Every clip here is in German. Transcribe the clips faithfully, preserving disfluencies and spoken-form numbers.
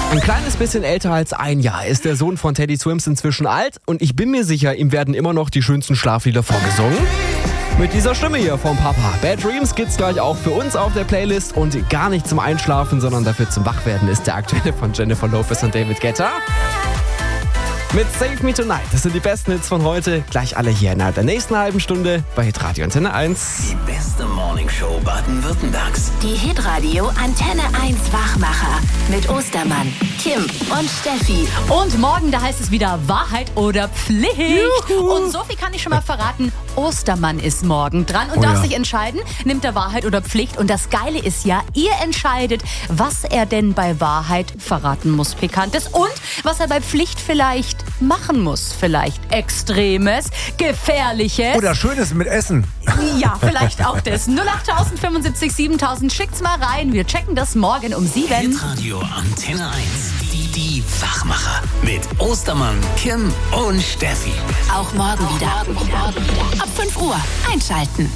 Ein kleines bisschen älter als ein Jahr ist der Sohn von Teddy Swims inzwischen alt und ich bin mir sicher, ihm werden immer noch die schönsten Schlaflieder vorgesungen. Mit dieser Stimme hier vom Papa. Bad Dreams gibt's gleich auch für uns auf der Playlist und gar nicht zum Einschlafen, sondern dafür zum Wachwerden ist der aktuelle von Jennifer Lopez und David Guetta. Mit Save Me Tonight. Das sind die besten Hits von heute. Gleich alle hier innerhalb der nächsten halben Stunde bei Hitradio Antenne eins. Die beste Morningshow Baden-Württembergs. Die Hitradio Antenne eins Wachmacher mit Ostermann, Kim und Steffi. Und morgen, da heißt es wieder Wahrheit oder Pflicht. Juhu. Und so viel kann ich schon mal verraten. Ostermann ist morgen dran und Oh darf ja. sich entscheiden, nimmt er Wahrheit oder Pflicht. Und das Geile ist ja, ihr entscheidet, was er denn bei Wahrheit verraten muss, Pikantes. Und was er bei Pflicht vielleicht machen muss. Vielleicht Extremes, Gefährliches. Oder Schönes mit Essen. Ja, vielleicht auch das. null acht fünfundsiebzig siebentausend, schickt's mal rein. Wir checken das morgen um sieben. Hitradio Antenne eins. Die, die Wachmacher. Mit Ostermann, Kim und Steffi. Auch morgen wieder. Ab fünf Uhr einschalten.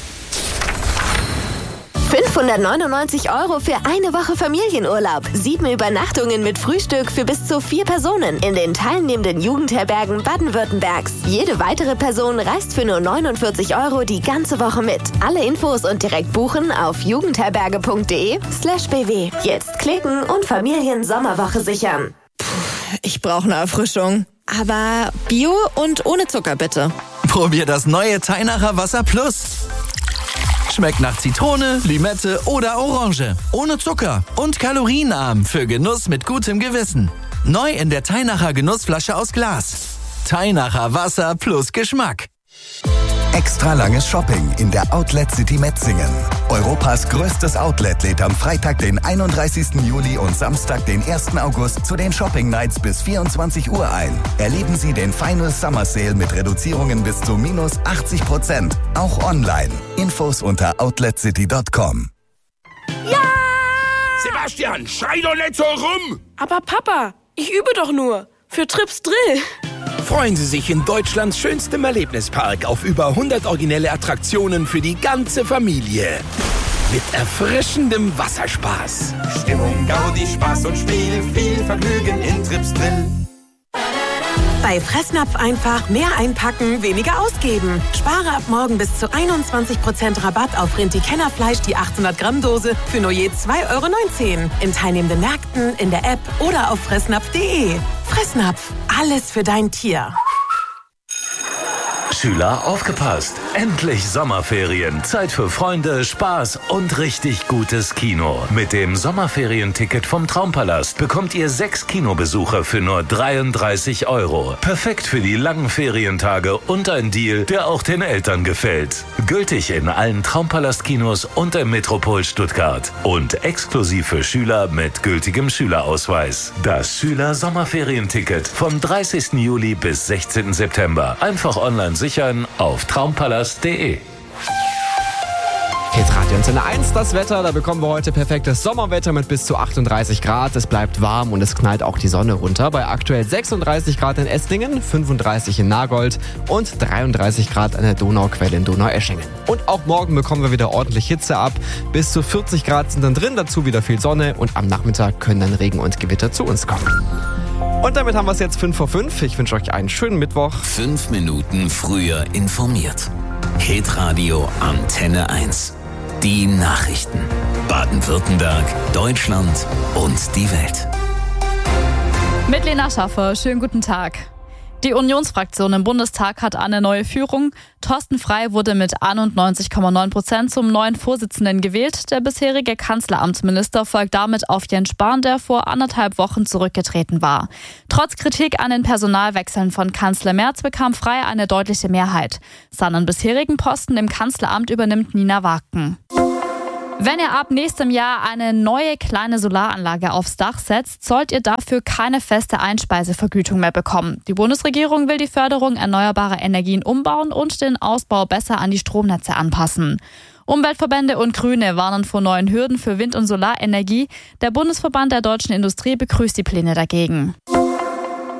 fünfhundertneunundneunzig Euro für eine Woche Familienurlaub. Sieben Übernachtungen mit Frühstück für bis zu vier Personen in den teilnehmenden Jugendherbergen Baden-Württembergs. Jede weitere Person reist für nur neunundvierzig Euro die ganze Woche mit. Alle Infos und direkt buchen auf jugendherberge.de slash bw. Jetzt klicken und Familien-Sommerwoche sichern. Ich brauche eine Erfrischung. Aber Bio und ohne Zucker, bitte. Probier das neue Teinacher Wasser Plus. Schmeckt nach Zitrone, Limette oder Orange. Ohne Zucker und kalorienarm für Genuss mit gutem Gewissen. Neu in der Teinacher Genussflasche aus Glas. Teinacher Wasser plus Geschmack. Extra langes Shopping in der Outlet City Metzingen. Europas größtes Outlet lädt am Freitag, den einunddreißigsten Juli und Samstag, den ersten August zu den Shopping Nights bis vierundzwanzig Uhr ein. Erleben Sie den Final Summer Sale mit Reduzierungen bis zu minus achtzig Prozent. Auch online. Infos unter outlet city punkt com. Ja! Sebastian, schrei doch nicht so rum! Aber Papa, ich übe doch nur. Für Trips Drill. Freuen Sie sich in Deutschlands schönstem Erlebnispark auf über hundert originelle Attraktionen für die ganze Familie. Mit erfrischendem Wasserspaß. Stimmung, Gaudi, Spaß und Spiel, viel Vergnügen in Trips Drill. Bei Fressnapf einfach mehr einpacken, weniger ausgeben. Spare ab morgen bis zu einundzwanzig Prozent Rabatt auf Rinti-Kennerfleisch, die achthundert Gramm Dose für nur je zwei Euro neunzehn. In teilnehmenden Märkten, in der App oder auf fressnapf punkt de. Fressnapf, alles für dein Tier. Schüler, aufgepasst! Endlich Sommerferien. Zeit für Freunde, Spaß und richtig gutes Kino. Mit dem Sommerferienticket vom Traumpalast bekommt ihr sechs Kinobesucher für nur dreiunddreißig Euro. Perfekt für die langen Ferientage und ein Deal, der auch den Eltern gefällt. Gültig in allen Traumpalast-Kinos und im Metropol Stuttgart. Und exklusiv für Schüler mit gültigem Schülerausweis. Das Schüler-Sommerferienticket vom dreißigsten Juli bis sechzehnten September. Einfach online sichern auf traumpalast punkt de. Hitradio Antenne eins, das Wetter, da bekommen wir heute perfektes Sommerwetter mit bis zu achtunddreißig Grad. Es bleibt warm und es knallt auch die Sonne runter. Bei aktuell sechsunddreißig Grad in Esslingen, fünfunddreißig in Nagold und dreiunddreißig Grad an der Donauquelle in Donaueschingen. Und auch morgen bekommen wir wieder ordentlich Hitze ab. Bis zu vierzig Grad sind dann drin, dazu wieder viel Sonne und am Nachmittag können dann Regen und Gewitter zu uns kommen. Und damit haben wir es jetzt fünf vor fünf. Ich wünsche euch einen schönen Mittwoch. Fünf Minuten früher informiert. Hitradio Antenne eins. Die Nachrichten. Baden-Württemberg, Deutschland und die Welt. Mit Lena Schaffer, schönen guten Tag. Die Unionsfraktion im Bundestag hat eine neue Führung. Thorsten Frey wurde mit einundneunzig Komma neun Prozent zum neuen Vorsitzenden gewählt. Der bisherige Kanzleramtsminister folgt damit auf Jens Spahn, der vor anderthalb Wochen zurückgetreten war. Trotz Kritik an den Personalwechseln von Kanzler Merz bekam Frey eine deutliche Mehrheit. Seinen bisherigen Posten im Kanzleramt übernimmt Nina Waken. Wenn ihr ab nächstem Jahr eine neue kleine Solaranlage aufs Dach setzt, sollt ihr dafür keine feste Einspeisevergütung mehr bekommen. Die Bundesregierung will die Förderung erneuerbarer Energien umbauen und den Ausbau besser an die Stromnetze anpassen. Umweltverbände und Grüne warnen vor neuen Hürden für Wind- und Solarenergie. Der Bundesverband der deutschen Industrie begrüßt die Pläne dagegen.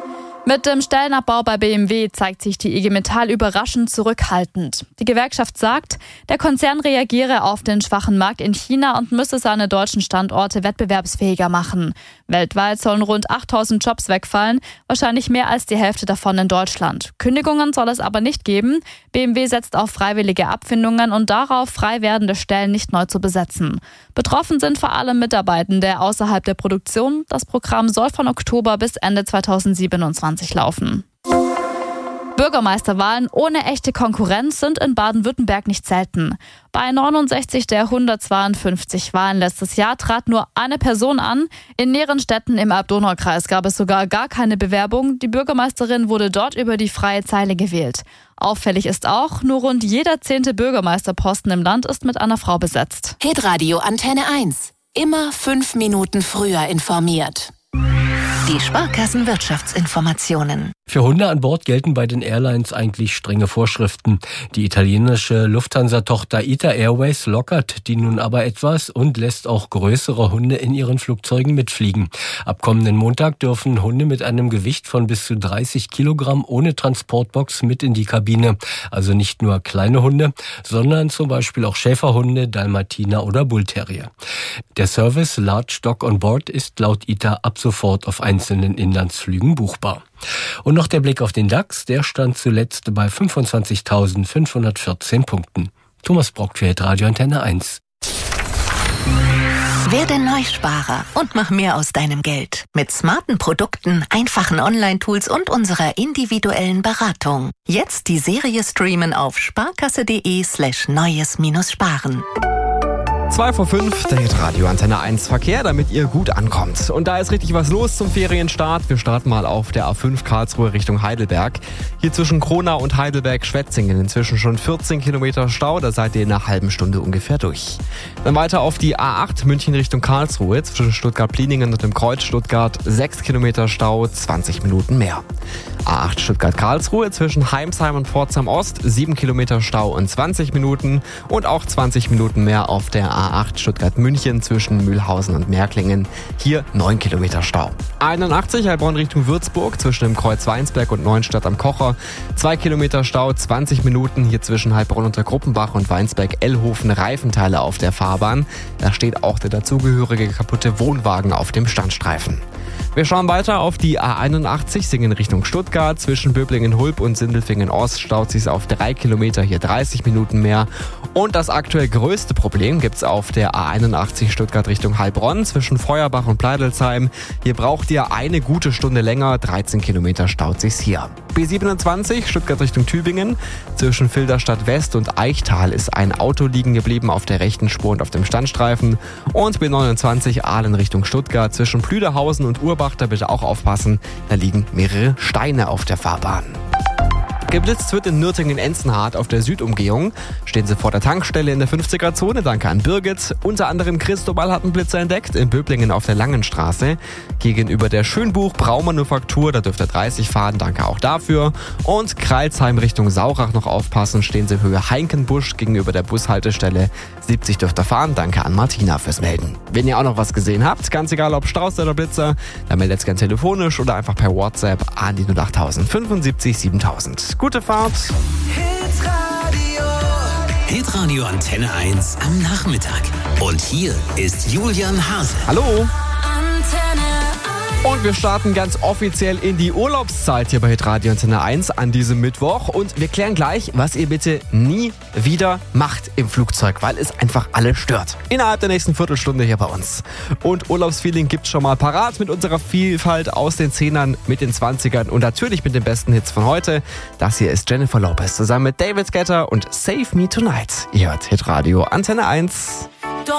Mit dem Stellenabbau bei B M W zeigt sich die I G Metall überraschend zurückhaltend. Die Gewerkschaft sagt, der Konzern reagiere auf den schwachen Markt in China und müsse seine deutschen Standorte wettbewerbsfähiger machen. Weltweit sollen rund achttausend Jobs wegfallen, wahrscheinlich mehr als die Hälfte davon in Deutschland. Kündigungen soll es aber nicht geben. B M W setzt auf freiwillige Abfindungen und darauf, frei werdende Stellen nicht neu zu besetzen. Betroffen sind vor allem Mitarbeitende außerhalb der Produktion. Das Programm soll von Oktober bis Ende zweitausendsiebenundzwanzig laufen. Bürgermeisterwahlen ohne echte Konkurrenz sind in Baden-Württemberg nicht selten. Bei neunundsechzig der hundertzweiundfünfzig Wahlen letztes Jahr trat nur eine Person an. In näheren Städten im Elb-Donau-Kreis gab es sogar gar keine Bewerbung. Die Bürgermeisterin wurde dort über die freie Zeile gewählt. Auffällig ist auch, nur rund jeder zehnte Bürgermeisterposten im Land ist mit einer Frau besetzt. Hitradio Antenne eins. Immer fünf Minuten früher informiert. Die Sparkassen-Wirtschaftsinformationen. Für Hunde an Bord gelten bei den Airlines eigentlich strenge Vorschriften. Die italienische Lufthansa-Tochter ITA Airways lockert die nun aber etwas und lässt auch größere Hunde in ihren Flugzeugen mitfliegen. Ab kommenden Montag dürfen Hunde mit einem Gewicht von bis zu dreißig Kilogramm ohne Transportbox mit in die Kabine. Also nicht nur kleine Hunde, sondern zum Beispiel auch Schäferhunde, Dalmatiner oder Bullterrier. Der Service Large Dog on Board ist laut ITA ab sofort auf einzelnen Inlandsflügen buchbar. Und noch der Blick auf den DAX, der stand zuletzt bei fünfundzwanzigtausendfünfhundertvierzehn Punkten. Thomas Brock für Hitradio Antenne eins. Werde Neusparer und mach mehr aus deinem Geld. Mit smarten Produkten, einfachen Online-Tools und unserer individuellen Beratung. Jetzt die Serie streamen auf sparkasse.de slash neues minus sparen. zwei vor fünf, der Hitradio Antenne eins Verkehr, damit ihr gut ankommt. Und da ist richtig was los zum Ferienstart. Wir starten mal auf der A fünf Karlsruhe Richtung Heidelberg. Hier zwischen Kronau und Heidelberg-Schwetzingen inzwischen schon vierzehn Kilometer Stau. Da seid ihr in einer halben Stunde ungefähr durch. Dann weiter auf die A acht München Richtung Karlsruhe zwischen Stuttgart-Pliningen und dem Kreuz Stuttgart. sechs Kilometer Stau, zwanzig Minuten mehr. A acht Stuttgart-Karlsruhe zwischen Heimsheim und Pforzheim Ost. sieben Kilometer Stau und zwanzig Minuten. Und auch zwanzig Minuten mehr auf der A acht Stuttgart-München zwischen Mühlhausen und Märklingen. Hier neun Kilometer Stau. einundachtzig Heilbronn Richtung Würzburg zwischen dem Kreuz Weinsberg und Neuenstadt am Kocher. zwei Kilometer Stau, zwanzig Minuten. Hier zwischen Heilbronn unter Gruppenbach und Weinsberg-Ellhofen Reifenteile auf der Fahrbahn. Da steht auch der dazugehörige kaputte Wohnwagen auf dem Standstreifen. Wir schauen weiter auf die A einundachtzig, Singen Richtung Stuttgart. Zwischen Böblingen-Hulb und Sindelfingen-Ost staut sich auf drei Kilometer, hier dreißig Minuten mehr. Und das aktuell größte Problem gibt's auf der A einundachtzig Stuttgart Richtung Heilbronn zwischen Feuerbach und Pleidelsheim. Hier braucht ihr eine gute Stunde länger, dreizehn Kilometer staut sich's hier. B siebenundzwanzig Stuttgart Richtung Tübingen. Zwischen Filderstadt West und Eichtal ist ein Auto liegen geblieben auf der rechten Spur und auf dem Standstreifen. Und B neunundzwanzig Aalen Richtung Stuttgart zwischen Plüderhausen und Urbach. Da bitte auch aufpassen, da liegen mehrere Steine auf der Fahrbahn. Geblitzt wird in Nürtingen-Enzenhardt auf der Südumgehung. Stehen Sie vor der Tankstelle in der fünfziger-Zone. Danke an Birgit. Unter anderem Christobal hat einen Blitzer entdeckt in Böblingen auf der Langenstraße. Gegenüber der Schönbuch Braumanufaktur, da dürft ihr dreißig fahren. Danke auch dafür. Und Kreilsheim Richtung Saurach noch aufpassen. Stehen Sie Höhe Heinkenbusch gegenüber der Bushaltestelle. siebzig dürft ihr fahren. Danke an Martina fürs Melden. Wenn ihr auch noch was gesehen habt, ganz egal ob Strauß oder Blitzer, dann meldet es gerne telefonisch oder einfach per WhatsApp an die null achttausend fünfundsiebzig siebentausend. Gute Fahrt. Hitradio. Hitradio Antenne eins am Nachmittag. Und hier ist Julian Hase. Hallo. Und wir starten ganz offiziell in die Urlaubszeit hier bei Hitradio Antenne eins an diesem Mittwoch. Und wir klären gleich, was ihr bitte nie wieder macht im Flugzeug, weil es einfach alle stört. Innerhalb der nächsten Viertelstunde hier bei uns. Und Urlaubsfeeling gibt's schon mal parat mit unserer Vielfalt aus den Zehnern, mit den Zwanzigern und natürlich mit den besten Hits von heute. Das hier ist Jennifer Lopez zusammen mit David Guetta und Save Me Tonight. Ihr hört Hitradio Antenne eins.